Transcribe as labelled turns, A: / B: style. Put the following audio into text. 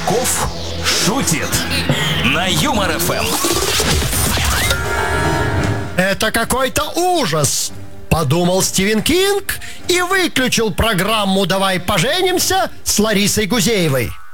A: Чесноков шутит на Юмор ФМ.
B: Это какой-то ужас, подумал Стивен Кинг и выключил программу «Давай поженимся» с Ларисой Гузеевой.